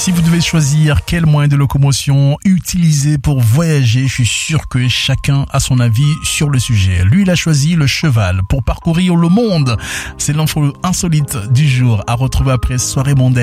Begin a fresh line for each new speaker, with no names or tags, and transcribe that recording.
Si vous devez choisir quel moyen de locomotion utiliser pour voyager, je suis sûr que chacun a son avis sur le sujet. Lui, il a choisi le cheval pour parcourir le monde. C'est l'info insolite du jour à retrouver après Soirée mondaine.